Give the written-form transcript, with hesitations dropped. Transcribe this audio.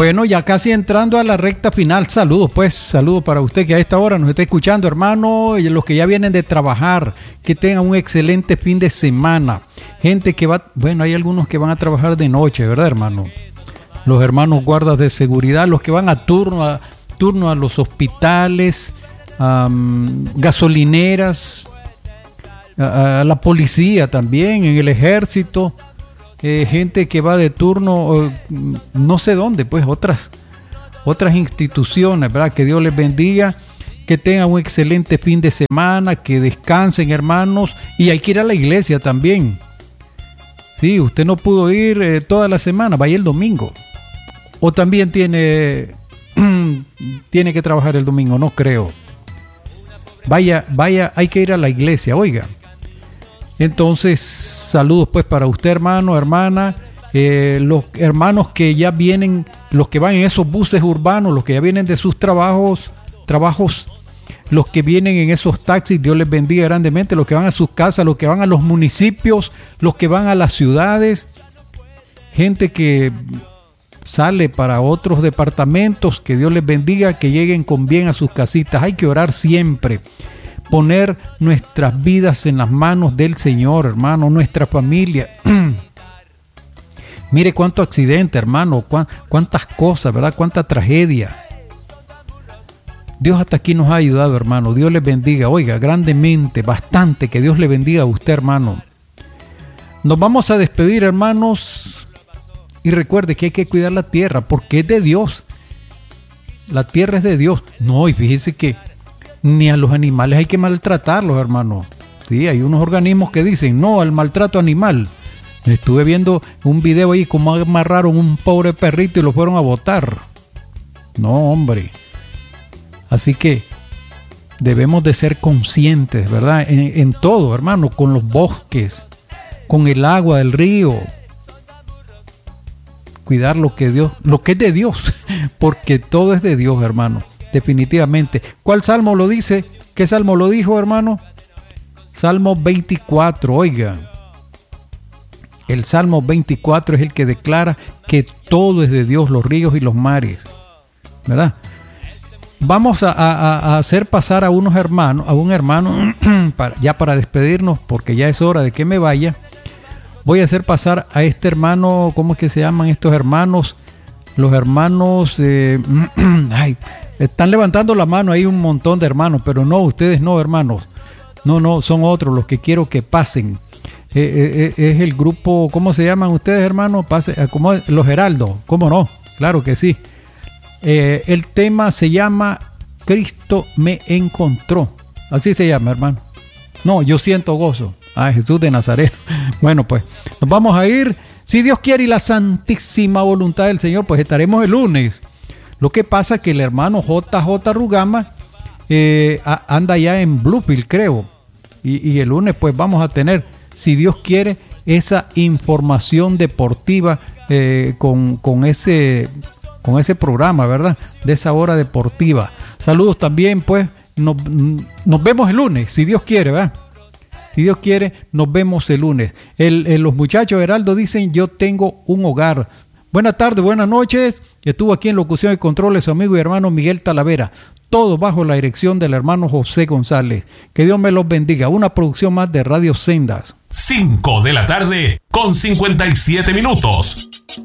Bueno, ya casi entrando a la recta final. Saludos para usted que a esta hora nos está escuchando, hermano, y los que ya vienen de trabajar, que tengan un excelente fin de semana. Gente que va, bueno, hay algunos que van a trabajar de noche, ¿verdad, hermano? Los hermanos guardas de seguridad, los que van a turno a los hospitales, gasolineras, a la policía también, en el ejército. Gente que va de turno, no sé dónde, pues otras instituciones, ¿verdad? Que Dios les bendiga, que tengan un excelente fin de semana, que descansen, hermanos, y hay que ir a la iglesia también. Sí, usted no pudo ir toda la semana, vaya el domingo. O también tiene que trabajar el domingo, no creo. Vaya, hay que ir a la iglesia, oiga. Entonces, saludos pues para usted, hermano, hermana, los hermanos que ya vienen, los que van en esos buses urbanos, los que ya vienen de sus trabajos, los que vienen en esos taxis, Dios les bendiga grandemente, los que van a sus casas, los que van a los municipios, los que van a las ciudades, gente que sale para otros departamentos, que Dios les bendiga, que lleguen con bien a sus casitas. Hay que orar siempre. Poner nuestras vidas en las manos del Señor, hermano, nuestra familia. Mire cuánto accidente, hermano, cuántas cosas, ¿verdad? Cuánta tragedia. Dios hasta aquí nos ha ayudado, hermano. Dios les bendiga, oiga, grandemente, bastante, que Dios le bendiga a usted, hermano. Nos vamos a despedir, hermanos, y recuerde que hay que cuidar la tierra, porque es de Dios. La tierra es de Dios. No, y fíjese que ni a los animales hay que maltratarlos, hermano. Sí, hay unos organismos que dicen no al maltrato animal. Estuve viendo un video ahí como amarraron un pobre perrito y lo fueron a botar. No, hombre. Así que debemos de ser conscientes, ¿verdad? En todo, hermano, con los bosques, con el agua del río. Cuidar lo que es de Dios, porque todo es de Dios, hermano. Definitivamente. ¿Cuál salmo lo dice? ¿Qué salmo lo dijo, hermano? Salmo 24, oiga. El Salmo 24 es el que declara que todo es de Dios, los ríos y los mares, ¿verdad? Vamos a hacer pasar a un hermano, para despedirnos, porque ya es hora de que me vaya. Voy a hacer pasar a este hermano, ¿cómo es que se llaman estos hermanos? Los hermanos, están levantando la mano ahí un montón de hermanos, pero no, ustedes no, hermanos. No, son otros los que quiero que pasen. Es el grupo, ¿cómo se llaman ustedes, hermanos? ¿Cómo? Los Heraldos, ¿cómo no? Claro que sí. El tema se llama Cristo me encontró. Así se llama, hermano. No, yo siento gozo. Jesús de Nazaret. Bueno, pues nos vamos a ir. Si Dios quiere y la santísima voluntad del Señor, pues estaremos el lunes. Lo que pasa es que el hermano JJ Rugama anda ya en Bluefield, creo. Y el lunes pues vamos a tener, si Dios quiere, esa información deportiva con ese programa, ¿verdad? De esa hora deportiva. Saludos también, pues. Nos vemos el lunes, si Dios quiere, ¿verdad? Si Dios quiere, nos vemos el lunes. Los muchachos Heraldo dicen, yo tengo un hogar. Buenas tardes, buenas noches. Estuvo aquí en locución y controles su amigo y hermano Miguel Talavera. Todo bajo la dirección del hermano José González. Que Dios me los bendiga. Una producción más de Radio Sendas. 5 de la tarde con 57 minutos.